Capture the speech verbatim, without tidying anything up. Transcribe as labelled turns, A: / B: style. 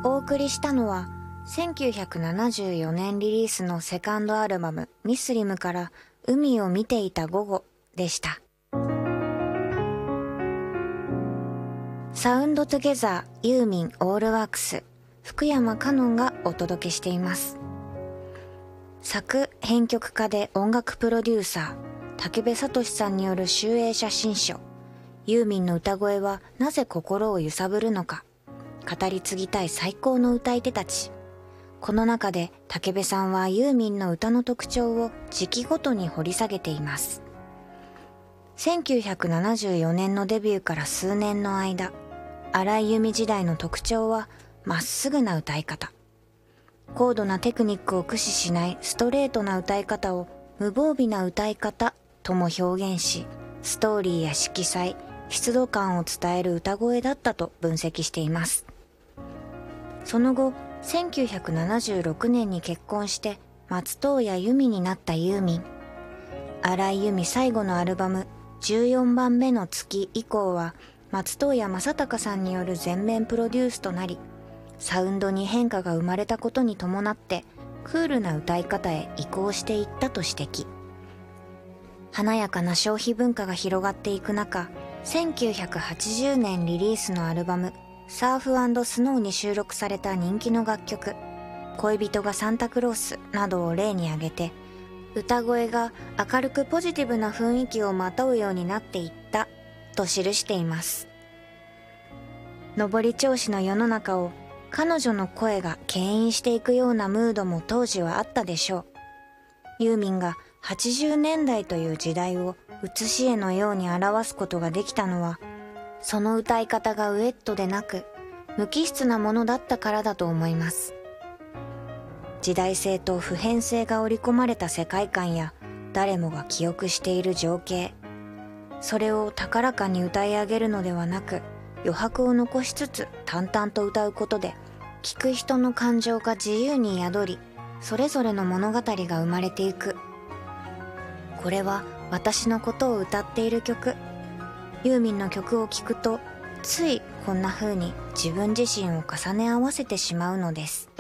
A: お送りしたのはせんきゅうひゃくななじゅうよねんリリースのセカンドアルバムミスリムから海を見ていた午後でした。サウンドトゥゲザーユーミンオールワークス福山香音がお届けしています。作編曲家で音楽プロデューサー武部聡さんによる集英写真書。ユーミンの歌声はなぜ心を揺さぶるのか、語り継ぎたい最高の歌い手たち。この中で武部さんはユーミンの歌の特徴を時期ごとに掘り下げています。せんきゅうひゃくななじゅうよねんのデビューから数年の間、荒井由実時代の特徴はまっすぐな歌い方。高度なテクニックを駆使しないストレートな歌い方を無防備な歌い方とも表現し、ストーリーや色彩、湿度感を伝える歌声だったと分析しています。その後、せんきゅうひゃくななじゅうろくねんに結婚して松任谷由実になったユーミン。荒井由実最後のアルバムじゅうよんばんめの月以降は松任谷正隆さんによる全面プロデュースとなり、サウンドに変化が生まれたことに伴ってクールな歌い方へ移行していったと指摘。華やかな消費文化が広がっていく中、せんきゅうひゃくはちじゅうねんリリースのアルバムサーフ&スノーに収録された人気の楽曲恋人がサンタクロースなどを例に挙げて、歌声が明るくポジティブな雰囲気をまとうようになっていったと記しています。上り調子の世の中を彼女の声が牽引していくようなムードも当時はあったでしょう。ユーミンがはちじゅうねんだいという時代を写し絵のように表すことができたのは、その歌い方がウェットでなく無機質なものだったからだと思います。時代性と普遍性が織り込まれた世界観や誰もが記憶している情景、それを高らかに歌い上げるのではなく、余白を残しつつ淡々と歌うことで聴く人の感情が自由に宿り、それぞれの物語が生まれていく。これは私のことを歌っている曲。ユーミンの曲を聴くとついこんな風に自分自身を重ね合わせてしまうのです。